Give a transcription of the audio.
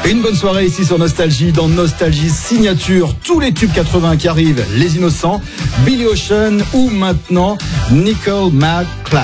Une bonne soirée ici sur Nostalgie, dans Nostalgie Signature, tous les tubes 80 qui arrivent, Les Innocents, Billy Ocean ou maintenant Nickel McClay.